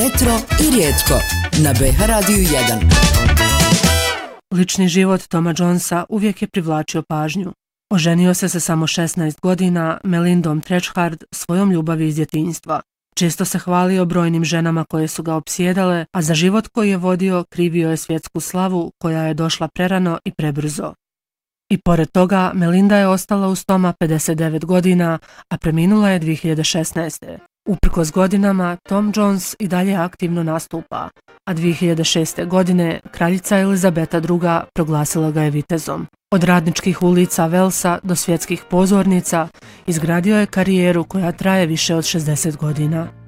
Retro i rijetko na BH Radiju 1. Lični život Toma Jonesa uvijek je privlačio pažnju. Oženio se sa samo 16 godina Melindom Trechard, svojom ljubavi iz djetinjstva. Često se hvalio brojnim ženama koje su ga opsjedale, a za život koji je vodio krivio je svjetsku slavu koja je došla prerano i prebrzo. I pored toga, Melinda je ostala uz Toma 59 godina, a preminula je 2016. Uprkos godinama, Tom Jones i dalje aktivno nastupa, a 2006. godine kraljica Elizabeta II. Proglasila ga je vitezom. Od radničkih ulica Velsa do svjetskih pozornica izgradio je karijeru koja traje više od 60 godina.